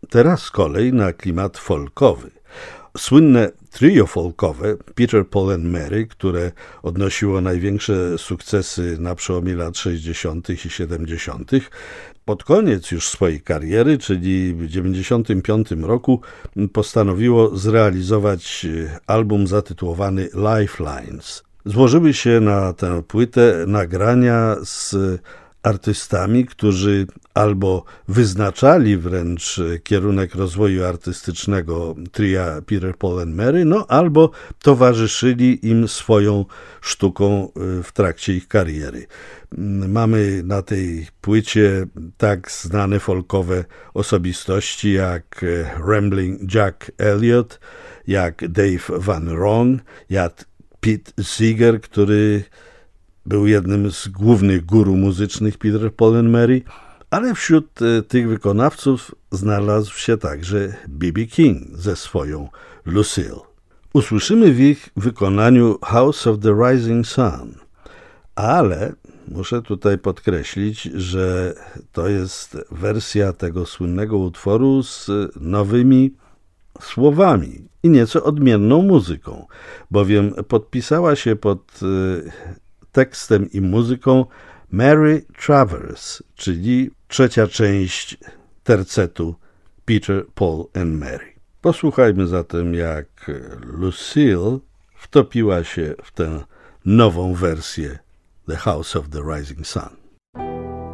teraz z kolei na klimat folkowy. Słynne trio folkowe Peter, Paul and Mary, które odnosiło największe sukcesy na przełomie lat 60. i 70., pod koniec już swojej kariery, czyli w 1995 roku, postanowiło zrealizować album zatytułowany Lifelines. Złożyły się na tę płytę nagrania z artystami, którzy albo wyznaczali wręcz kierunek rozwoju artystycznego tria Peter, Paul and Mary, albo towarzyszyli im swoją sztuką w trakcie ich kariery. Mamy na tej płycie tak znane folkowe osobistości jak Rambling Jack Elliott, jak Dave Van Ronk, jak Pete Seeger, który był jednym z głównych guru muzycznych Peter, Paul and Mary, ale wśród tych wykonawców znalazł się także B.B. King ze swoją Lucille. Usłyszymy w ich wykonaniu House of the Rising Sun, ale muszę tutaj podkreślić, że to jest wersja tego słynnego utworu z nowymi słowami i nieco odmienną muzyką, bowiem podpisała się pod tekstem i muzyką Mary Travers, czyli trzecia część tercetu Peter, Paul and Mary. Posłuchajmy zatem, jak Lucille wtopiła się w tę nową wersję The House of the Rising Sun.